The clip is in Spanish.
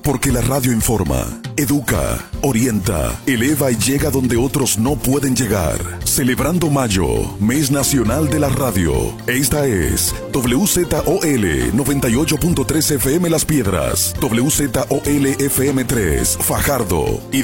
Porque la radio informa, educa, orienta, eleva y llega donde otros no pueden llegar. Celebrando Mayo, Mes Nacional de la Radio. Esta es WZOL 98.3 FM Las Piedras, WZOL FM 3 Fajardo y